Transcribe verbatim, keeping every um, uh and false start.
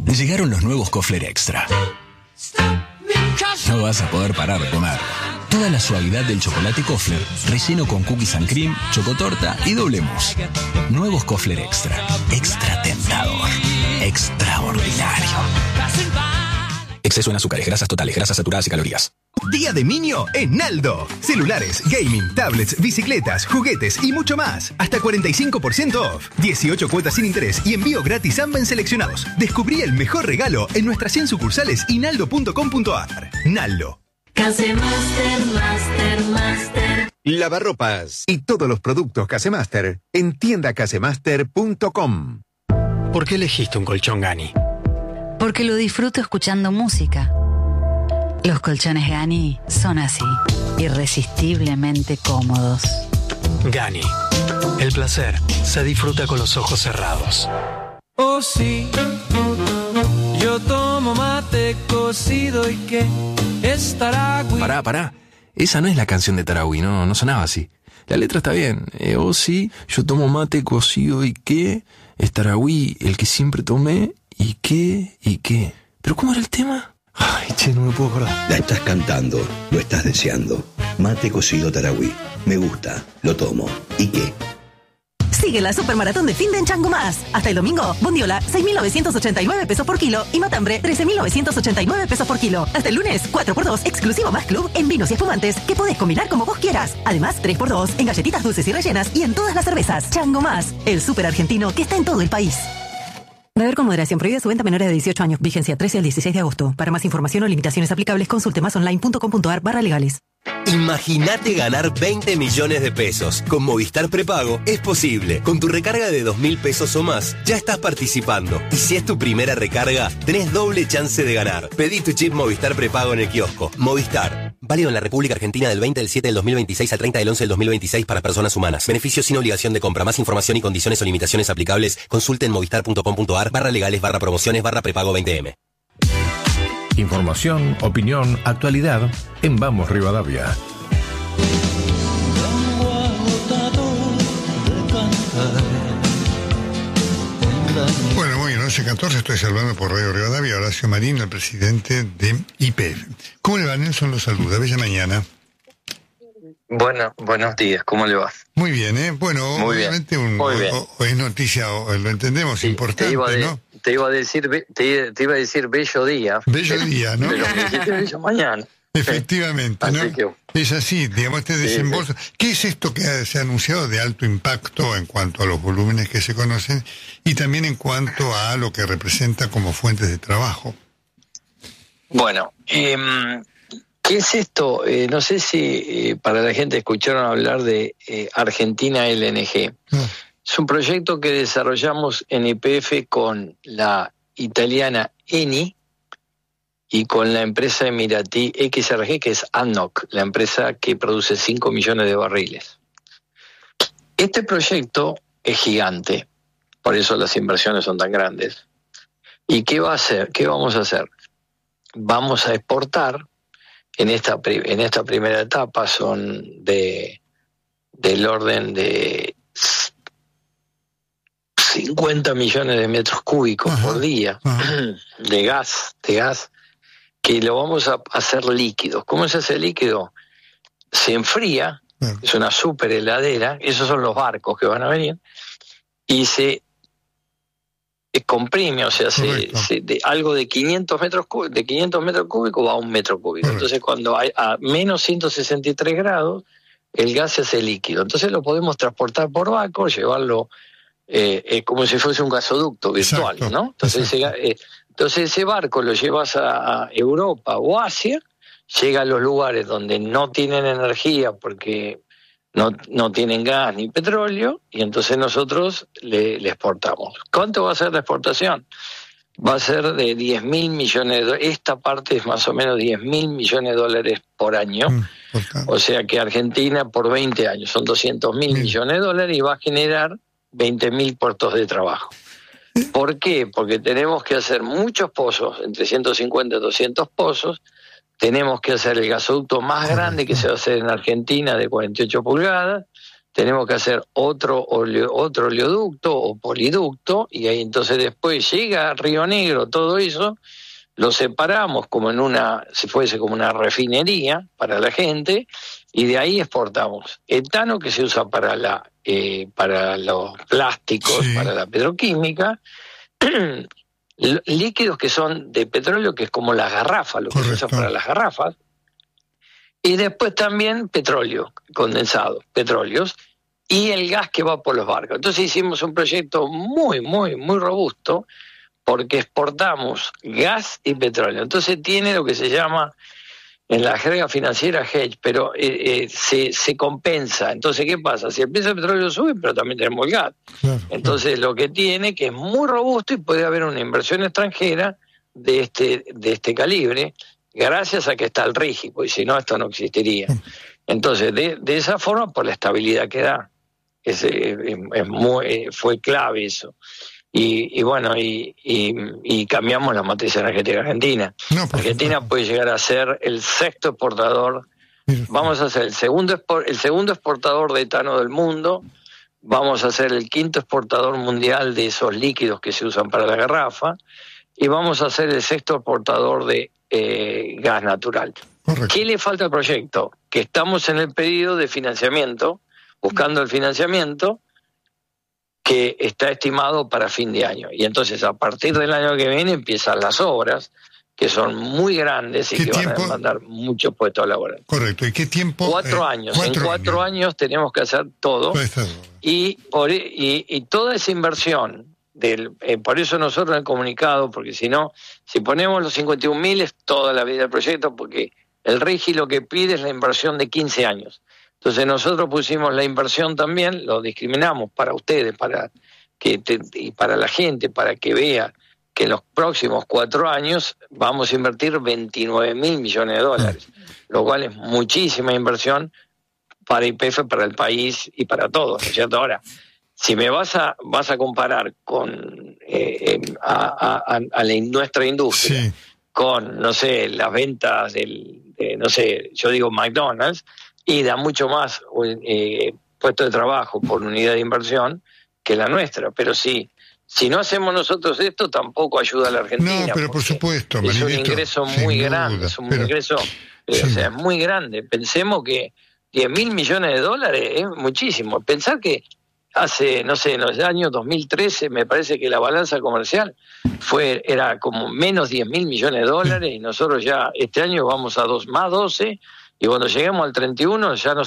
Llegaron los nuevos Kofler Extra. No vas a poder parar de comer. Toda la suavidad del chocolate Kofler, relleno con cookies and cream, chocotorta y doble mousse. Nuevos Kofler Extra. Extra tentador. Extraordinario. Exceso en azúcares, grasas totales, grasas saturadas y calorías. Día de Minio en Naldo. Celulares, gaming, tablets, bicicletas, juguetes y mucho más. Hasta cuarenta y cinco por ciento off. dieciocho cuotas sin interés y envío gratis Amba en seleccionados. Descubrí el mejor regalo en nuestras cien sucursales y naldo punto com punto ar. Naldo. Casemaster, Master, Master. Lavarropas y todos los productos Casemaster en tienda casemaster punto com. ¿Por qué elegiste un colchón Gani? Porque lo disfruto escuchando música. Los colchones Gani son así, irresistiblemente cómodos. Gani. El placer se disfruta con los ojos cerrados. Oh sí, yo tomo mate cocido y que es Taragüí. Pará, pará. Esa no es la canción de Taragüí, no, no sonaba así. La letra está bien. Eh, oh sí, yo tomo mate cocido y que es Taragüí, el que siempre tomé y qué y qué. ¿Pero cómo era el tema? Ay, che, no me puedo acordar. La estás cantando, lo estás deseando. Mate cocido Taragüí. Me gusta, lo tomo. ¿Y qué? Sigue la supermaratón de fin de en Chango Más. Hasta el domingo, bondiola, seis mil novecientos ochenta y nueve pesos por kilo y matambre, trece mil novecientos ochenta y nueve pesos por kilo. Hasta el lunes, cuatro por dos, exclusivo Más Club en vinos y espumantes que podés combinar como vos quieras. Además, tres por dos en galletitas dulces y rellenas y en todas las cervezas. Chango Más, el súper argentino que está en todo el país. Beber con moderación. Prohibida su venta a menores de dieciocho años. Vigencia trece al dieciséis de agosto. Para más información o limitaciones aplicables, consulte másonline punto com punto ar barra legales. Imagínate ganar veinte millones de pesos. Con Movistar Prepago es posible. Con tu recarga de dos mil pesos o más, ya estás participando. Y si es tu primera recarga, tenés doble chance de ganar. Pedí tu chip Movistar Prepago en el kiosco. Movistar. Válido en la República Argentina del veinte del siete del dos mil veintiséis al treinta del once del dos mil veintiséis para personas humanas. Beneficio sin obligación de compra. Más información y condiciones o limitaciones aplicables, consulte en movistar punto com punto ar barra legales barra promociones barra prepago veinte eme. Información, opinión, actualidad en Vamos Rivadavia. Bueno, muy bien, once catorce, estoy saludando por Radio Rivadavia, Horacio Marín, el presidente de I P F. ¿Cómo le va, Nelson? Lo saluda, bella mañana. Bueno, buenos días, ¿cómo le va? Muy bien, ¿eh? Bueno, Muy obviamente bien. un, Muy bien. o, o es noticia, o lo entendemos, sí, importante, te iba de, ¿no? Te iba a decir, te, te iba a decir bello día. Bello día, ¿no? Pero me dijiste bello mañana. Efectivamente, ¿no? Así que, es así, digamos, este desembolso. Sí, sí. ¿Qué es esto que se ha anunciado de alto impacto en cuanto a los volúmenes que se conocen y también en cuanto a lo que representa como fuentes de trabajo? Bueno, eh, ¿qué es esto? Eh, no sé si eh, para la gente escucharon hablar de eh, Argentina L N G. Ah. Es un proyecto que desarrollamos en I P F con la italiana Eni y con la empresa emiratí X R G, que es A N O C, la empresa que produce cinco millones de barriles. Este proyecto es gigante, por eso las inversiones son tan grandes. ¿Y qué va a hacer? ¿Qué vamos a hacer? Vamos a exportar, en esta, en esta primera etapa son de del orden de cincuenta millones de metros cúbicos ajá, por día ajá. de gas, de gas, que lo vamos a hacer líquidos. ¿Cómo se hace líquido? Se enfría, ajá. es una super heladera, esos son los barcos que van a venir, y se comprime, o sea, se, se, de algo de quinientos metros cúbicos, de quinientos metros cúbicos va a un metro cúbico. Correcto. Entonces, cuando hay a menos ciento sesenta y tres grados, el gas se hace líquido. Entonces lo podemos transportar por barco, llevarlo Eh, eh, como si fuese un gasoducto virtual, exacto, ¿no? Entonces ese, eh, entonces ese barco lo llevas a, a Europa o Asia, llega a los lugares donde no tienen energía porque no, no tienen gas ni petróleo, y entonces nosotros le, le exportamos. ¿Cuánto va a ser la exportación? Va a ser de diez mil millones de dólares. Esta parte es más o menos diez mil millones de dólares por año. Mm, o sea que Argentina por veinte años son doscientos mil mm. millones de dólares y va a generar veinte mil puestos de trabajo. ¿Por qué? Porque tenemos que hacer muchos pozos, entre ciento cincuenta y doscientos pozos, tenemos que hacer el gasoducto más grande que se va a hacer en Argentina de cuarenta y ocho pulgadas, tenemos que hacer otro oleo, otro oleoducto o poliducto, y ahí entonces después llega a Río Negro todo eso, lo separamos como en una, si fuese como una refinería para la gente, y de ahí exportamos etano que se usa para la eh, para los plásticos, sí. para la petroquímica, líquidos que son de petróleo, que es como las garrafas, lo que se usa para las garrafas, y después también petróleo condensado, petróleos, y el gas que va por los barcos. Entonces hicimos un proyecto muy, muy, muy robusto, porque exportamos gas y petróleo. Entonces tiene lo que se llama, en la jerga financiera, hedge, pero eh, eh, se, se compensa. Entonces, ¿qué pasa? Si el precio del petróleo sube, pero también tenemos el gas. Claro, Entonces, claro. lo que tiene, que es muy robusto, y puede haber una inversión extranjera de este, de este calibre, gracias a que está el RIGI, porque si no, esto no existiría. Entonces, de, de esa forma, por la estabilidad que da. Es, es, es muy, fue clave eso. Y, y bueno, y, y, y cambiamos la matriz energética argentina. No, Argentina puede llegar a ser el sexto exportador, vamos a ser el segundo, el segundo exportador de etano del mundo, vamos a ser el quinto exportador mundial de esos líquidos que se usan para la garrafa, y vamos a ser el sexto exportador de eh, gas natural. Correcto. ¿Qué le falta al proyecto? Que estamos en el pedido de financiamiento, buscando el financiamiento, que está estimado para fin de año. Y entonces, a partir del año que viene, empiezan las obras, que son muy grandes y que van a demandar muchos puestos laborales. Correcto. ¿Y qué tiempo? Cuatro eh, años. Cuatro en cuatro años. años tenemos que hacer todo. Y, por, y, y toda esa inversión, del, eh, por eso nosotros en el comunicado, porque si no, si ponemos los cincuenta y un mil es toda la vida del proyecto, porque el RIGI lo que pide es la inversión de quince años. Entonces nosotros pusimos la inversión también, lo discriminamos para ustedes, para que te, y para la gente, para que vea que en los próximos cuatro años vamos a invertir veintinueve mil millones de dólares, lo cual es muchísima inversión para Y P F, para el país y para todos, ¿no es cierto? Ahora, si me vas a vas a comparar con eh, a, a, a la, nuestra industria, sí. con, no sé, las ventas del, de, no sé, yo digo McDonald's, y da mucho más eh, puesto de trabajo por unidad de inversión que la nuestra. Pero sí, si no hacemos nosotros esto, tampoco ayuda a la Argentina. No, pero por supuesto, es un ingreso muy grande, es un pero, ingreso, sí. o sea, es muy grande. Pensemos que diez mil millones de dólares es muchísimo. Pensar que hace, no sé, en los años dos mil trece, me parece que la balanza comercial fue era como menos diez mil millones de dólares, sí. y nosotros ya este año vamos a dos más doce, y cuando lleguemos al treinta y uno ya no